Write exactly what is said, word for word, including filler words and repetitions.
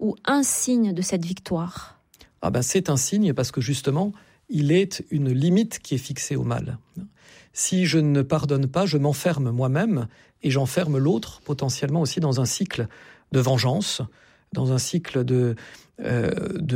ou un signe de cette victoire ? Ah ben c'est un signe parce que justement, il est une limite qui est fixée au mal. Si je ne pardonne pas, je m'enferme moi-même et j'enferme l'autre potentiellement aussi dans un cycle de vengeance, dans un cycle de, euh, de